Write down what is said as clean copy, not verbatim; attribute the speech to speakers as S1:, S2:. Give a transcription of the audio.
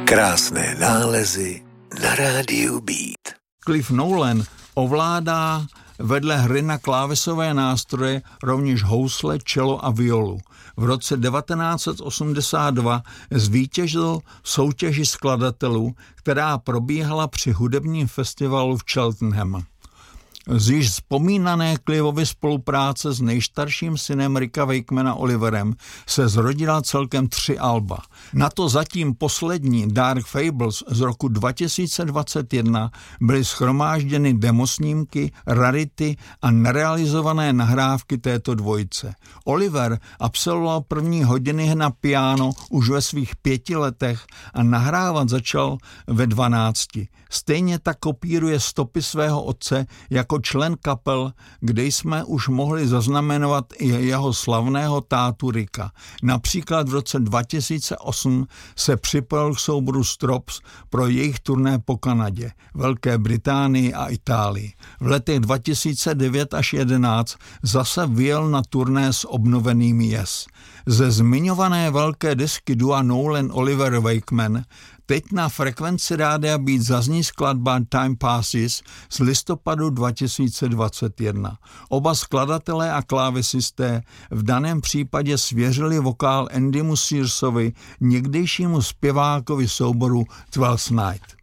S1: Krásné nálezy na rádiu Beat.
S2: Cliff Nolan ovládá vedle hry na klávesové nástroje rovněž housle, cello a violu. V roce 1982 zvítězil v soutěži skladatelů, která probíhala při hudebním festivalu v Cheltenham. Z již vzpomínané Cliffovy spolupráce s nejstarším synem Ricka Wakemana Oliverem se zrodila celkem 3 alba. Na to zatím poslední Dark Fables z roku 2021 byly shromážděny demosnímky, rarity a nerealizované nahrávky této dvojice. Oliver absolvoval první hodiny na piano už ve svých 5 letech a nahrávat začal ve 12. Stejně tak kopíruje stopy svého otce jako člen kapel, kde jsme už mohli zaznamenovat i jeho slavného tátu Ricka. Například v roce 2008 se připojil k souboru Strops pro jejich turné po Kanadě, Velké Británii a Itálii. V letech 2009 až 2011 zase vyjel na turné s obnovenými Yes. Ze zmiňované velké desky dua Nolan Oliver Wakeman teď na frekvenci rádia Beat zazní skladba Time Passes z listopadu 2021. Oba skladatelé a klávesisté v daném případě svěřili vokál Andymu Searsovi, někdejšímu zpěvákovi souboru 12 Night.